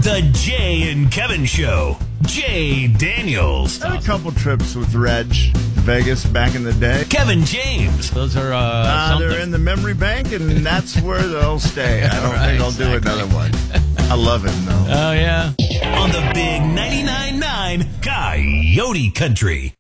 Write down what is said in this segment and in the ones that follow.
The Jay and Kevin Show. Jay Daniels. I had a couple trips with Reg to Vegas back in the day. Kevin James. Those are they're in the memory bank, and that's where they'll stay. I don't think I'll do another one. I love him, though. Oh, yeah. On the big 99.9 Coyote Country.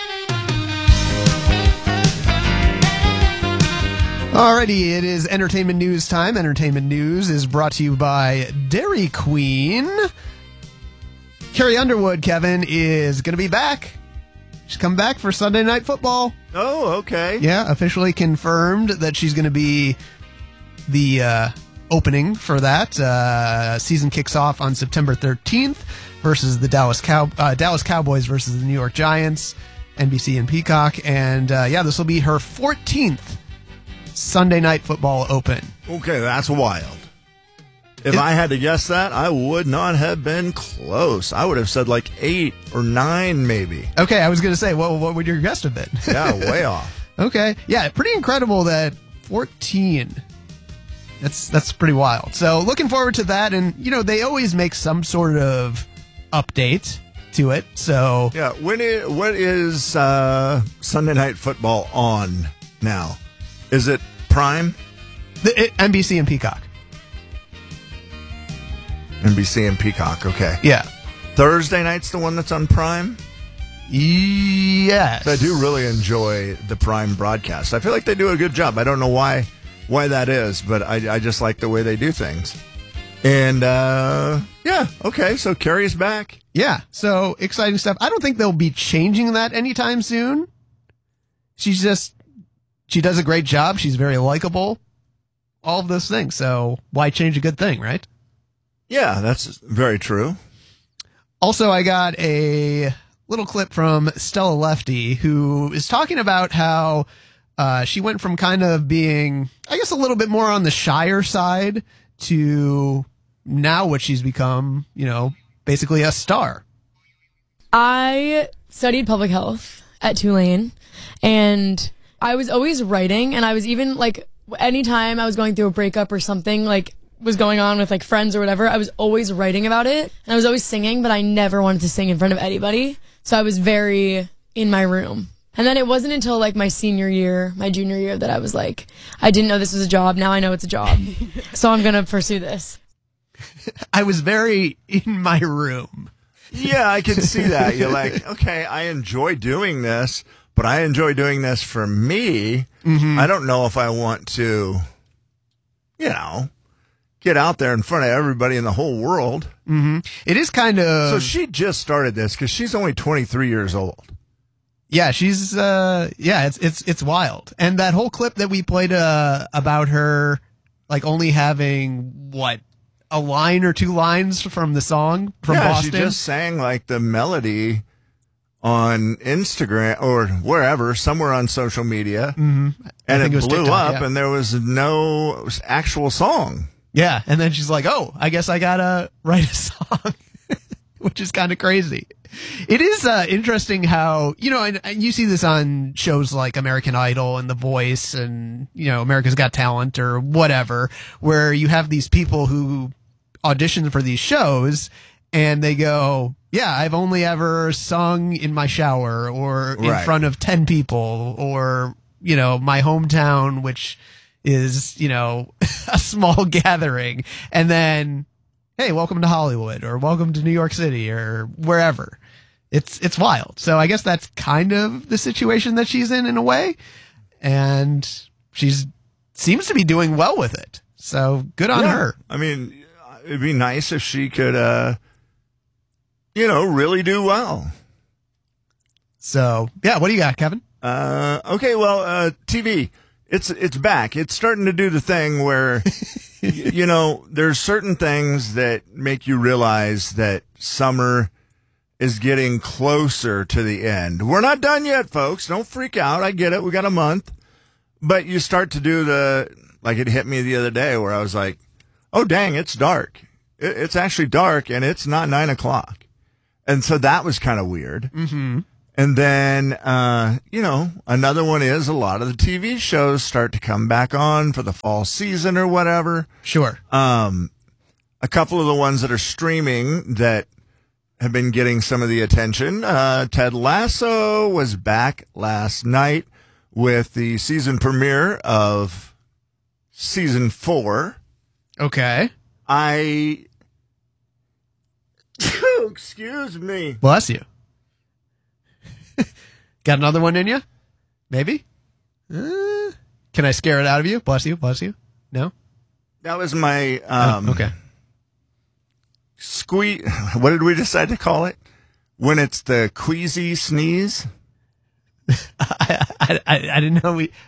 Alrighty, it is entertainment news time. Entertainment news is brought to you by Dairy Queen. Carrie Underwood, Kevin, is going to be back. She's come back for Sunday Night Football. Oh, okay. Yeah, officially confirmed that she's going to be the opening for that. Season kicks off on September 13th versus the Dallas Cowboys versus the New York Giants, NBC and Peacock. And this will be her 14th Sunday Night Football open. Okay, that's wild. If I had to guess that, I would not have been close. I would have said like 8 or 9 maybe. Okay, I was going to say, what would your guess have been? Yeah, way off. Okay, yeah, pretty incredible that 14. That's pretty wild. So looking forward to that, and they always make some sort of update to it. So yeah, what is Sunday Night Football on now? Is it Prime? NBC and Peacock. NBC and Peacock, okay. Yeah. Thursday night's the one that's on Prime? Yes. I do really enjoy the Prime broadcast. I feel like they do a good job. I don't know why that is, but I just like the way they do things. And, okay, so Carrie's back. Yeah, so exciting stuff. I don't think they'll be changing that anytime soon. She does a great job. She's very likable. All of those things. So why change a good thing, right? Yeah, that's very true. Also, I got a little clip from Stella Lefty, who is talking about how she went from kind of being, I guess, a little bit more on the shyer side to now what she's become, basically a star. I studied public health at Tulane, and I was always writing, and I was even, anytime I was going through a breakup or something, was going on with friends or whatever, I was always writing about it, and I was always singing, but I never wanted to sing in front of anybody, so I was very in my room. And then it wasn't until my junior year that I was I didn't know this was a job, now I know it's a job, so I'm gonna pursue this. I was very in my room. Yeah, I can see that. You're okay, I enjoy doing this, but I enjoy doing this for me. Mm-hmm. I don't know if I want to, get out there in front of everybody in the whole world. Mm-hmm. It is kind of... So she just started this because she's only 23 years old. Yeah, she's... it's wild. And that whole clip that we played about her, only having, a line or 2 lines from the song from Boston? She just sang, the melody on Instagram or wherever, somewhere on social media. Mm-hmm. And it blew TikTok, up, and there was no actual song. Yeah, and then she's like, oh, I guess I gotta write a song, which is kind of crazy. It is interesting how, and you see this on shows like American Idol and The Voice and, America's Got Talent or whatever, where you have these people who audition for these shows and they go, yeah, I've only ever sung in my shower or in front of 10 people or, my hometown, which is, a small gathering. And then, hey, welcome to Hollywood or welcome to New York City or wherever. It's wild. So I guess that's kind of the situation that she's in a way. And seems to be doing well with it. So good on her. I mean, it'd be nice if she could, really do well. So, yeah, what do you got, Kevin? Okay, well, TV. It's back. It's starting to do the thing where, there's certain things that make you realize that summer is getting closer to the end. We're not done yet, folks. Don't freak out. I get it. We got a month. But you start to do it hit me the other day where I was like, oh, dang, it's dark. It's actually dark, and it's not 9 o'clock. And so that was kind of weird. Mm-hmm. And then, another one is a lot of the TV shows start to come back on for the fall season or whatever. Sure. a couple of the ones that are streaming that have been getting some of the attention. Ted Lasso was back last night with the season premiere of season 4. Okay. Excuse me. Bless you. Got another one in you? Maybe? Can I scare it out of you? Bless you. Bless you. No? That was my Okay. what did we decide to call it? When it's the queasy sneeze? I didn't know we.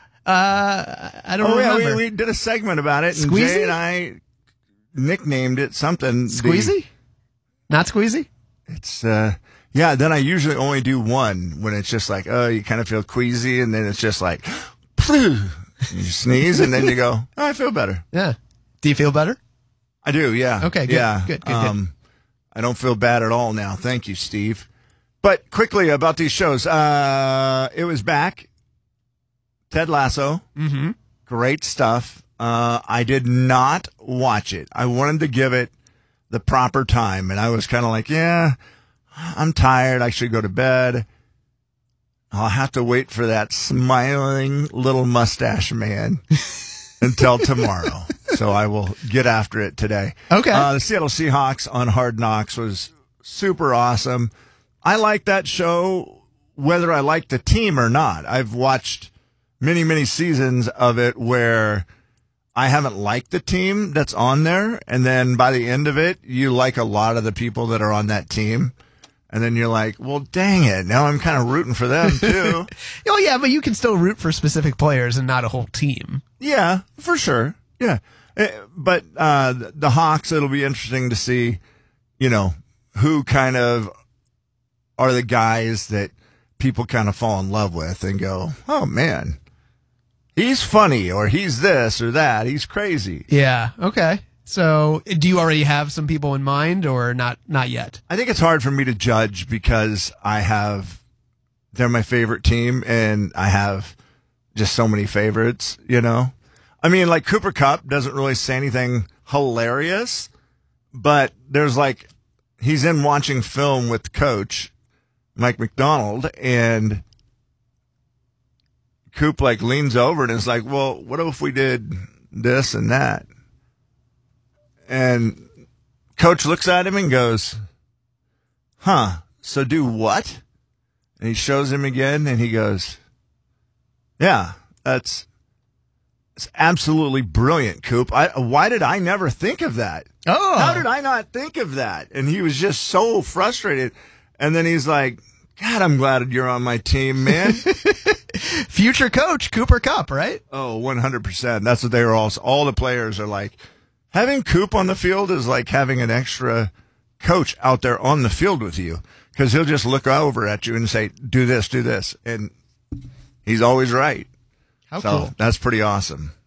I don't remember. Yeah, we did a segment about it, and Squeezy? Jay and I nicknamed it something. Squeezy? Not squeezy? It's yeah. Then I usually only do one when it's just like, oh, you kind of feel queasy, and then it's just like, you sneeze, and then you go, oh, I feel better. Yeah. Do you feel better? I do, yeah. Okay, good, yeah. good. I don't feel bad at all now. Thank you, Steve. But quickly about these shows, it was back. Ted Lasso. Mm-hmm. Great stuff. I did not watch it. I wanted to give it the proper time, and I was kind of like, yeah, I'm tired. I should go to bed. I'll have to wait for that smiling little mustache man until tomorrow. So I will get after it today. Okay. The Seattle Seahawks on Hard Knocks was super awesome. I like that show whether I like the team or not. I've watched many, many seasons of it where I haven't liked the team that's on there, and then by the end of it, you like a lot of the people that are on that team. And then you're like, well, dang it. Now I'm kind of rooting for them, too. Oh, yeah, but you can still root for specific players and not a whole team. Yeah, for sure. Yeah. But the Hawks, it'll be interesting to see, who kind of are the guys that people kind of fall in love with and go, oh, man, he's funny, or he's this or that. He's crazy. Yeah, okay. So do you already have some people in mind or not yet? I think it's hard for me to judge because they're my favorite team, and I have just so many favorites, I mean, like Cooper Kupp doesn't really say anything hilarious, but there's he's in watching film with coach Mike McDonald, and Coop leans over and is like, well, what if we did this and that? And coach looks at him and goes, huh, so do what? And he shows him again, and he goes, yeah, it's absolutely brilliant, Coop. Why did I never think of that? Oh. How did I not think of that? And he was just so frustrated. And then he's like, God, I'm glad you're on my team, man. Future coach, Cooper Kupp, right? Oh, 100%. That's what they were all the players are like. Having Coop on the field is like having an extra coach out there on the field with you, because he'll just look over at you and say, do this. And he's always right. How so cool. That's pretty awesome.